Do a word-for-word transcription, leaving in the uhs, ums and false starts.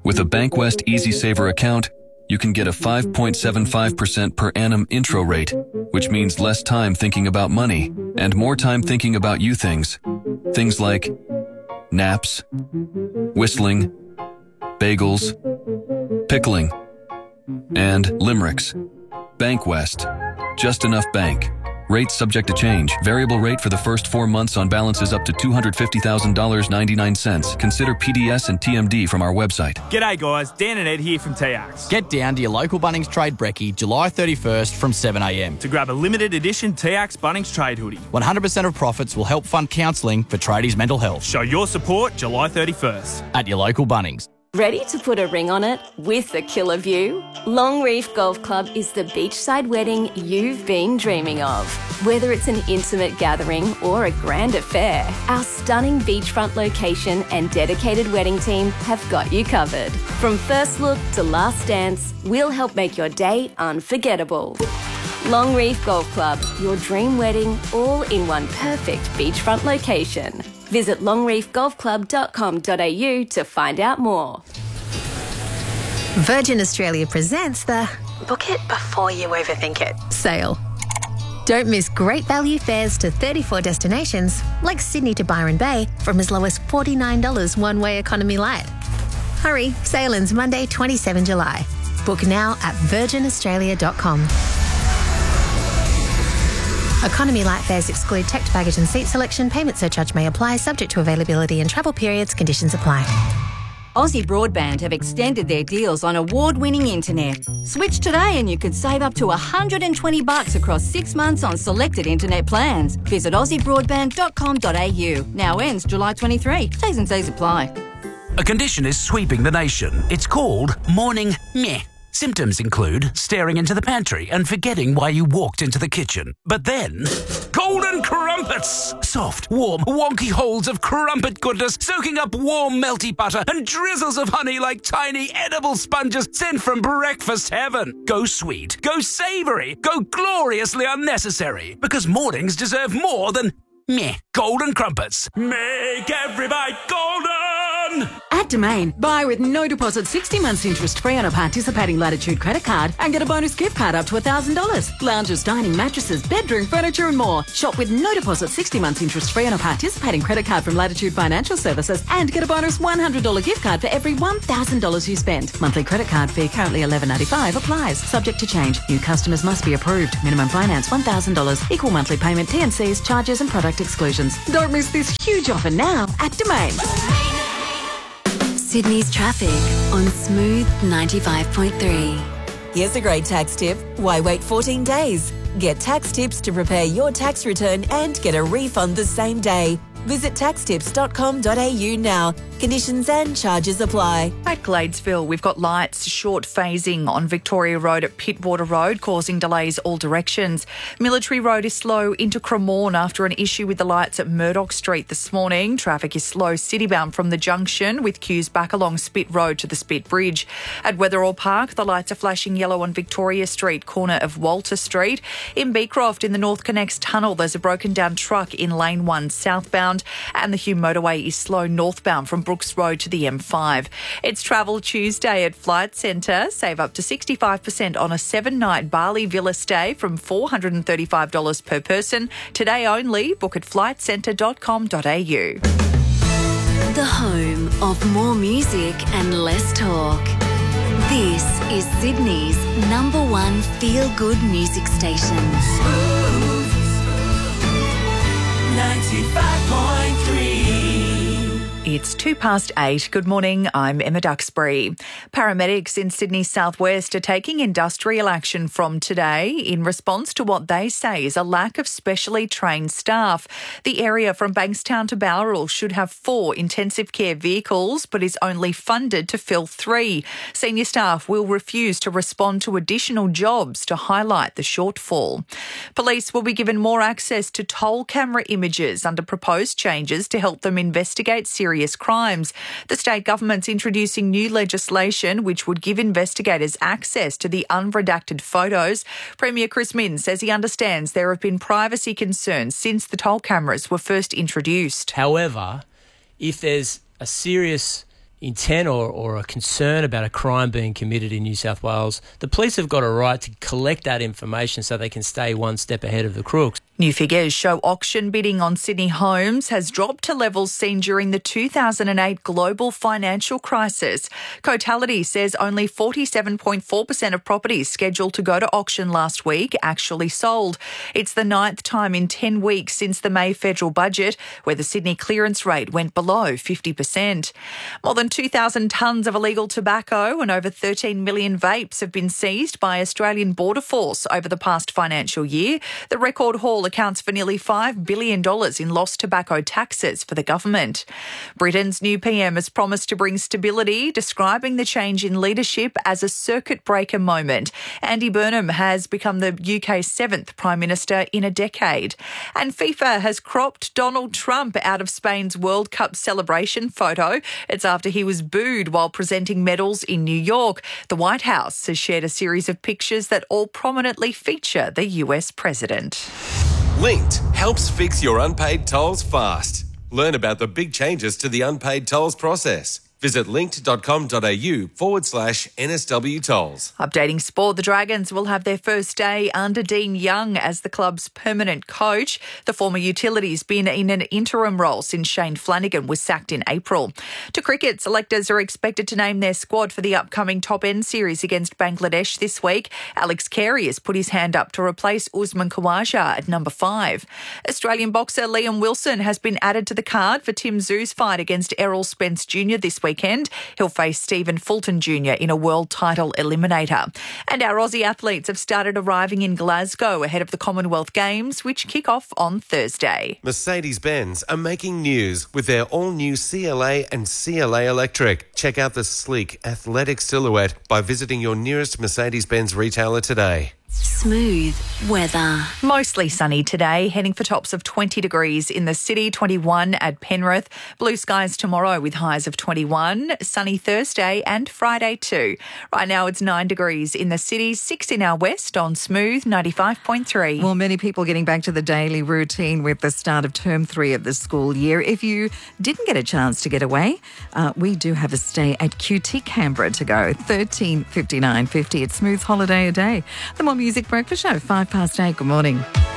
With a Bankwest Easy Saver account, you can get a five point seven five percent per annum intro rate, which means less time thinking about money and more time thinking about you things. Things like naps, whistling, bagels, pickling, and limericks. Bankwest. Just enough bank. Rates subject to change. Variable rate for the first four months on balances up to two hundred fifty thousand dollars and ninety-nine cents. Consider P D S and T M D from our website. G'day guys, Dan and Ed here from T-Ax. Get down to your local Bunnings Trade Brekkie July thirty-first from seven a m to grab a limited edition T-Ax Bunnings Trade hoodie. one hundred percent of profits will help fund counselling for tradies' mental health. Show your support July thirty-first. At your local Bunnings. Ready to put a ring on it with a killer view? Long Reef Golf Club is the beachside wedding you've been dreaming of. Whether it's an intimate gathering or a grand affair, our stunning beachfront location and dedicated wedding team have got you covered. From first look to last dance, we'll help make your day unforgettable. Long Reef Golf Club, your dream wedding all in one perfect beachfront location. Visit long reef golf club dot com dot a u to find out more. Virgin Australia presents the Book It Before You Overthink It sale. Don't miss great value fares to thirty-four destinations like Sydney to Byron Bay from as low as forty-nine dollars one-way economy light. Hurry, sale ends Monday, the twenty-seventh of July. Book now at virgin australia dot com. Economy light fares exclude checked baggage and seat selection. Payment surcharge may apply, subject to availability and travel periods. Conditions apply. Aussie Broadband have extended their deals on award-winning internet. Switch today and you could save up to one hundred twenty bucks across six months on selected internet plans. Visit aussie broadband dot com dot a u. Now ends July twenty-third. T's and C's apply. A condition is sweeping the nation. It's called morning meh. Symptoms include staring into the pantry and forgetting why you walked into the kitchen. But then, golden crumpets! Soft, warm, wonky holes of crumpet goodness soaking up warm, melty butter and drizzles of honey like tiny edible sponges sent from breakfast heaven. Go sweet, go savoury, go gloriously unnecessary. Because mornings deserve more than meh. Golden crumpets. Make every bite golden! At Domain, buy with no deposit sixty months interest free on a participating Latitude credit card and get a bonus gift card up to one thousand dollars. Lounges, dining, mattresses, bedroom, furniture and more. Shop with no deposit sixty months interest free on a participating credit card from Latitude Financial Services and get a bonus one hundred dollars gift card for every one thousand dollars you spend. Monthly credit card fee currently eleven ninety-five applies. Subject to change. New customers must be approved. Minimum finance one thousand dollars. Equal monthly payment. T and C's, charges and product exclusions. Don't miss this huge offer now at Domain. Sydney's traffic on Smooth ninety-five point three. Here's a great tax tip. Why wait fourteen days? Get tax tips to prepare your tax return and get a refund the same day. Visit tax tips dot com dot a u now. Conditions and charges apply. At Gladesville, we've got lights short phasing on Victoria Road at Pittwater Road, causing delays all directions. Military Road is slow into Cremorne after an issue with the lights at Murdoch Street this morning. Traffic is slow citybound from the junction with queues back along Spit Road to the Spit Bridge. At Wetherall Park, the lights are flashing yellow on Victoria Street, corner of Walter Street. In Beecroft, in the North Connects Tunnel, there's a broken down truck in lane one southbound, and the Hume Motorway is slow northbound from Brooks Road to the M five. It's Travel Tuesday at Flight Centre. Save up to sixty-five percent on a seven-night Bali Villa stay from four hundred thirty-five dollars per person. Today only. Book at flight centre dot com dot a u. The home of more music and less talk. This is Sydney's number one feel-good music station. ninety-five point three. It's two past eight. Good morning. I'm Emma Duxbury. Paramedics in Sydney's southwest are taking industrial action from today in response to what they say is a lack of specially trained staff. The area from Bankstown to Bowral should have four intensive care vehicles, but is only funded to fill three. Senior staff will refuse to respond to additional jobs to highlight the shortfall. Police will be given more access to toll camera images under proposed changes to help them investigate serious crimes. The state government's introducing new legislation which would give investigators access to the unredacted photos. Premier Chris Minns says he understands there have been privacy concerns since the toll cameras were first introduced. However, if there's a serious intent or, or a concern about a crime being committed in New South Wales, the police have got a right to collect that information so they can stay one step ahead of the crooks. New figures show auction bidding on Sydney homes has dropped to levels seen during the two thousand eight global financial crisis. Cotality says only forty-seven point four percent of properties scheduled to go to auction last week actually sold. It's the ninth time in ten weeks since the May federal budget where the Sydney clearance rate went below fifty percent. More than two thousand tonnes of illegal tobacco and over thirteen million vapes have been seized by Australian Border Force over the past financial year. The record haul accounts for nearly five billion dollars in lost tobacco taxes for the government. Britain's new P M has promised to bring stability, describing the change in leadership as a circuit breaker moment. Andy Burnham has become the U K's seventh Prime Minister in a decade. And FIFA has cropped Donald Trump out of Spain's World Cup celebration photo. It's after he was booed while presenting medals in New York. The White House has shared a series of pictures that all prominently feature the U S president. Linked helps fix your unpaid tolls fast. Learn about the big changes to the unpaid tolls process. Visit linked.com.au forward slash NSW tolls. Updating sport, the Dragons will have their first day under Dean Young as the club's permanent coach. The former utility's been in an interim role since Shane Flanagan was sacked in April. To cricket, selectors are expected to name their squad for the upcoming top-end series against Bangladesh this week. Alex Carey has put his hand up to replace Usman Khawaja at number five. Australian boxer Liam Wilson has been added to the card for Tim Tszju's fight against Errol Spence Junior this week. Weekend. He'll face Stephen Fulton Junior in a world title eliminator. And our Aussie athletes have started arriving in Glasgow ahead of the Commonwealth Games, which kick off on Thursday. Mercedes-Benz are making news with their all-new C L A and C L A Electric. Check out the sleek, athletic silhouette by visiting your nearest Mercedes-Benz retailer today. Smooth weather. Mostly sunny today, heading for tops of twenty degrees in the city, twenty-one at Penrith. Blue skies tomorrow with highs of twenty-one. Sunny Thursday and Friday too. Right now it's nine degrees in the city, six in our west on Smooth ninety-five point three. Well, many people getting back to the daily routine with the start of term three of the school year. If you didn't get a chance to get away, uh, we do have a stay at Q T Canberra to go. thirteen fifty-nine fifty. It's Smooth holiday a day. The More Music Breakfast Show, five past eight. Good morning.